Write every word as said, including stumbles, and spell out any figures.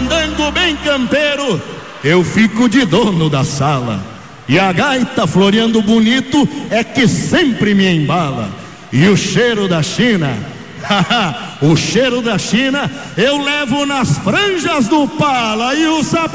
fandango bem campeiro, eu fico de dono da sala. E a gaita floreando bonito é que sempre me embala. E o cheiro da China, o cheiro da China eu levo nas franjas do pala. E o